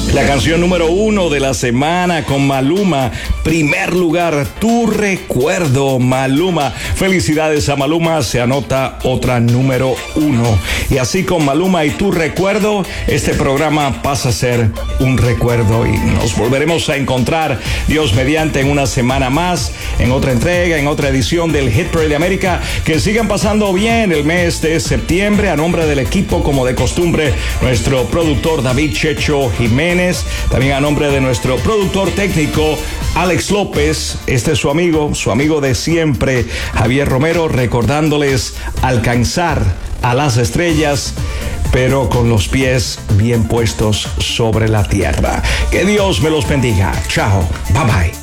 La canción número 1 de la semana con Maluma. Primer lugar, Tu Recuerdo, Maluma. Felicidades a Maluma, se anota otra número 1. Y así con Maluma y Tu Recuerdo, este programa pasa a ser un recuerdo y nos volveremos a encontrar, Dios mediante, en una semana más, en otra entrega, en otra edición del Hit Parade de América. Que sigan pasando bien el mes de septiembre. A nombre del equipo, como de costumbre, nuestro productor David Checho Jiménez. También a nombre de nuestro productor técnico Alex López, este es su amigo de siempre, Javier Romero, recordándoles alcanzar a las estrellas, pero con los pies bien puestos sobre la tierra. Que Dios me los bendiga. Chao, bye bye.